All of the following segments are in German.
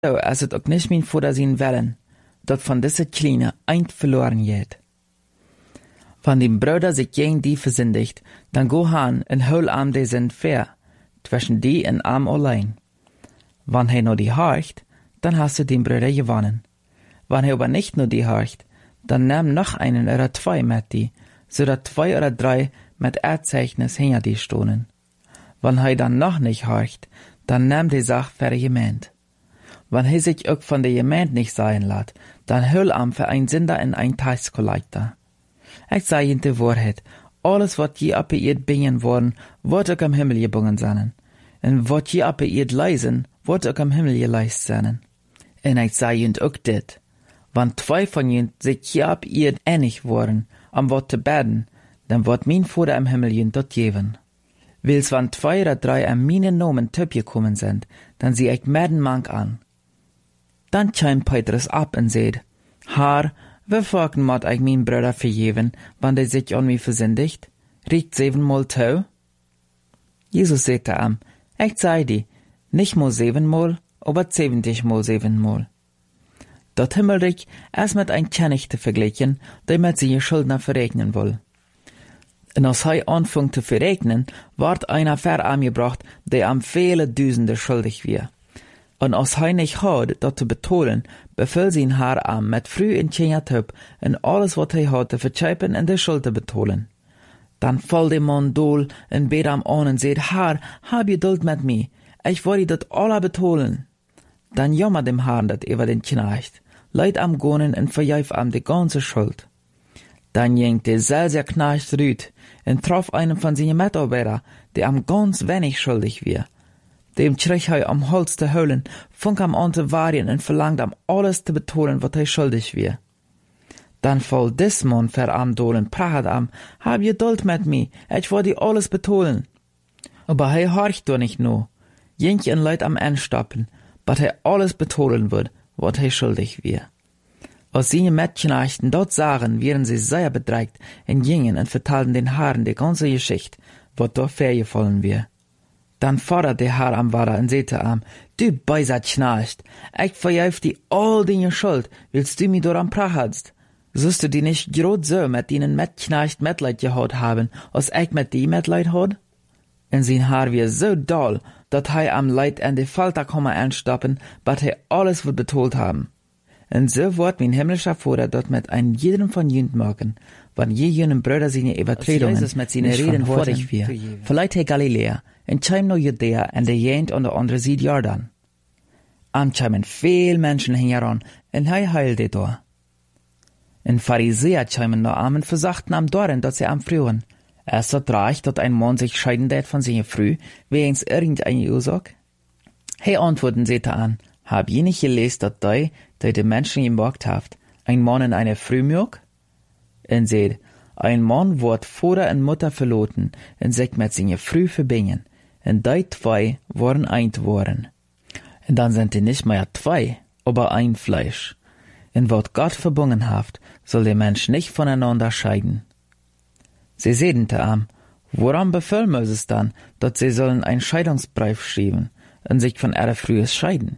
so, als het ook nicht mein Vater sein willen, dat von diese Kleine eint verloren geht. Wenn die Brüder sich gegen die versündigt, dann go han en hol am de sind fair, zwischen die en am allein. Wenn er nur die horcht, dann hast du den Brüder gewonnen. Wenn er aber nicht nur die horcht, dann nimm noch einen oder zwei mit die, so dass 2 oder 3 mit Erzeichnis hinter die stohnen. Wenn er dann noch nicht horcht, dann nimm die Sache für die Gemeinde. Wenn er sich auch von der Gemeinde nicht sein lässt, dann hol am für ein Sünder in ein Taxkollektor. Ich sage Ihnen die Wahrheit, alles was je ab ihr bingen worden, wird auch am Himmel gebungen sein. Und was je ab ihr leisen, wird auch am Himmel geleist sein. Und ich sage Ihnen auch dit, wenn 2 von Ihnen sich je ab ihr einig worden, am Wort zu beten, dann wird mein Vater im Himmel Ihnen dort geben. Wils wenn 2 oder 3 an meinen Namen gekommen sind, dann sieh ich Mank an. Dann chimt Petrus ab und sagt, Herr, wieviel moet ich mein Bruder vergeben, wenn der sich an mich versündigt? Riecht 7-mal tau? Jesus sagte ihm, ich sei dir, nicht mal 7-mal, aber 70-mal 7-mal. Dat Himmelreich ist mit ein König zu vergleichen, der mit seinen Schuldner verrechnen will. Und als er anfängt zu verrechnen, wird einer verangebracht, der am viele Tausende schuldig wird. Und als er nicht hat, das zu betonen, befiehlt sein Herr an, mit früh in Tjenjatub und alles, was er hat, zu verzeihpen und die Schuld zu betonen. Dann fällt der Mann dohl und bet am an und sagt, Herr, hab Geduld mit mir, ich will das alle betonen. Dann jammert dem Herrn dat über den Knecht, leid am Gonen und verjäuft am die ganze Schuld. Dann ging der selber Knecht rüt und traf einen von seinen Mitarbeitern, der am ganz wenig schuldig war. Dem trich er am Holz zu holen, fang am an zu warten und verlangt am alles zu betonen, was er schuldig war. Dann voll des Mann ver am dolen pracht am, hab Geduld mit mir, ich will dir alles betonen. Aber er horcht doch nicht nur. Jink en Leid am Endstoppen, bat er alles betonen wird, was er schuldig war. Als seine Mitknechten dort sahen, wären sie sehr bedreigt und gingen und vertalten den Herren die ganze Geschichte, was dort vorgefallen war. Dann fordert der Herr am Vater und sagte am, du beiser Knecht, ich verjäuf dir all deine Schuld, willst du mich dort am prachst? Sollst du die nicht grad so mit deinen Mitknecht Mitleid gehabt haben, als ich mit die Mitleid had? Und sein Herr war so doll, dat er am Leid in die Falter komme anstoppen, bat er alles wird betont haben. Und so wird mein himmlischer Vater dort mit einem jedem von jünd machen, wann je jenen Brüder seine Übertretungen mit seinen Reden fertig wir. Vielleicht er Galiläa, und chim no Judäa und der jent an der andere Seite Jordan. Am chimen viel Menschen heran, und er heilte da. Und Pharisäer chimen noch am und versachten am Doren, dass sie am frühen. Erst dort reicht, dass ein Mann sich scheiden wird von seiner Früh, wegen irgendeine Ursache? Hey antworten sie da an, hab je nicht gelesen, dass die Menschen gemacht habt, ein Mann in eine Früh mög? Und seht, ein Mann wird Vater und Mutter verloten und sich mit seiner Früh verbingen, und die 2 waren eint worden. Und dann sind die nicht mehr 2, aber ein Fleisch. Und was Gott verbunden haft, soll der Mensch nicht voneinander scheiden. Sie sedente am, woran befiehlt Moses dann, dass sie sollen einen Scheidungsbrief schreiben und sich von ihrer Frühes scheiden?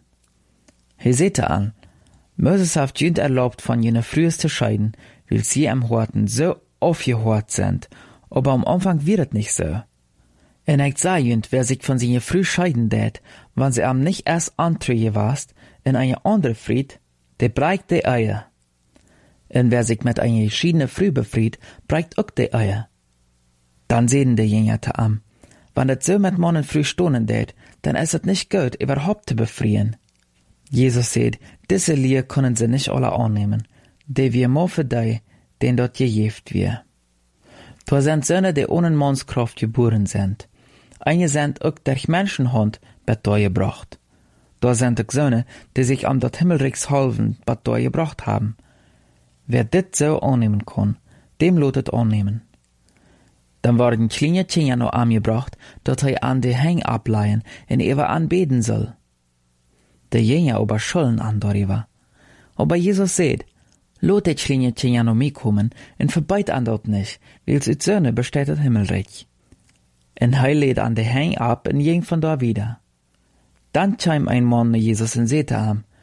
Er sehte an, Moses haft jünd erlaubt, von jener Frühes zu scheiden, weil sie am Horten so aufgehört sind, aber am Anfang wird es nicht so. Und ich sah jünd, wer sich von seiner Früh scheiden tät, wann sie am nicht erst antrüge warst, in eine andere Fried, der breicht die Eier. Und wer sich mit einer geschiedene Früh befried, breicht auch die Eier. Dann sehen die Jünger am, wenn das so mit Mannen früh stohnen tät, dann ist es nicht gut, überhaupt zu befrieren. Jesus sagt, diese Lehre können sie nicht alle annehmen, die wir nur für die, den dort gejeft wir. Da sind Söhne, die ohne Mannskraft geboren sind. Einige sind auch durch Menschenhand gebracht. Da sind auch Söhne, die sich am das Himmelreichs halven gebracht haben. Wer dit so annehmen kann, dem lotet annehmen. Dann worden kleine Kinder noch angebracht, dat er an die Häng ableihen und ewer anbeten soll. Der Jünger aber schulden an darüber. Aber Jesus sagt, lot die kleine Kinder noch mitkommen und verbeit an dort nicht, weil sie Söhne besteht das Himmelreich. Und er lädt an die Häng ab und ging von da wieder. Dann kam ein Mann nach Jesus und sagte ihm,